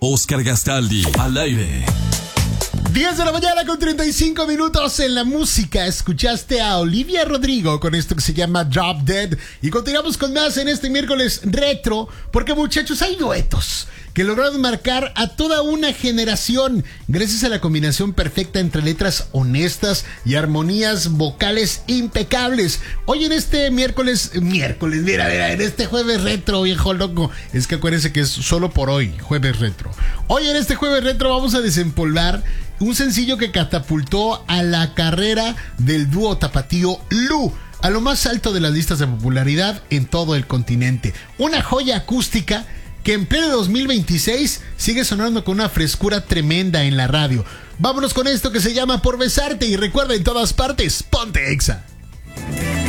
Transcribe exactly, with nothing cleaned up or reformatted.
Oscar Gastaldi, al aire. diez de la mañana con treinta y cinco minutos en la música. Escuchaste a Olivia Rodrigo con esto que se llama Drop Dead. Y continuamos con más en este miércoles retro. Porque, muchachos, hay duetos que lograron marcar a toda una generación gracias a la combinación perfecta entre letras honestas y armonías vocales impecables. Hoy en este miércoles, miércoles, mira, mira, en este jueves retro, viejo loco. Es que acuérdense que es solo por hoy, jueves retro. Hoy en este jueves retro vamos a desempolvar un sencillo que catapultó a la carrera del dúo tapatío Lu a lo más alto de las listas de popularidad en todo el continente. Una joya acústica que en pleno dos mil veintiséis sigue sonando con una frescura tremenda en la radio. Vámonos con esto que se llama Por Besarte y recuerda, en todas partes, ponte Exa.